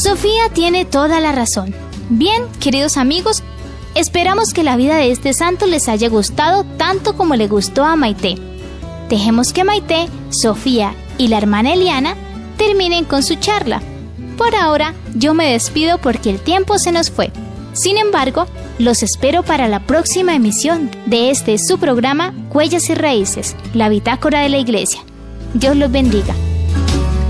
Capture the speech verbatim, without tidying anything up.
Sofía tiene toda la razón. Bien, queridos amigos, esperamos que la vida de este santo les haya gustado tanto como le gustó a Maite. Dejemos que Maite, Sofía y la hermana Eliana terminen con su charla. Por ahora, yo me despido porque el tiempo se nos fue. Sin embargo, los espero para la próxima emisión de este su programa Huellas y Raíces, la bitácora de la Iglesia. Dios los bendiga.